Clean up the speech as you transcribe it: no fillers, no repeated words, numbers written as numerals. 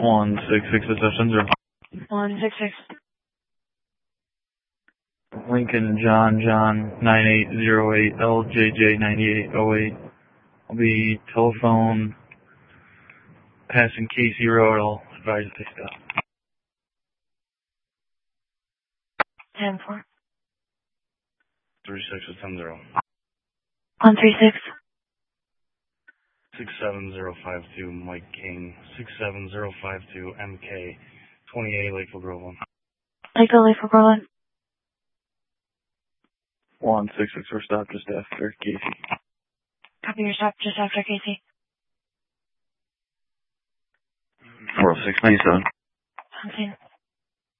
166 reception 0. 166. Lincoln John 9808 LJJ 9808. I'll be telephone passing Casey Road. I'll advise if they stop. 10-4. 36 with 10-0. 136. 67052 Mike King. 67052 MK. 28 Lakeville Groveland. Lakeville Groveland. 166 for stop just after Casey. Copy your stop just after Casey. 40697. Okay.